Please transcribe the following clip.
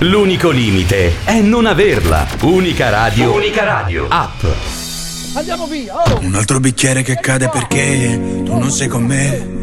L'unico limite è non averla. Unica Radio. Unica Radio. App. Andiamo via. Oh. Un altro bicchiere che cade perché tu non sei con me.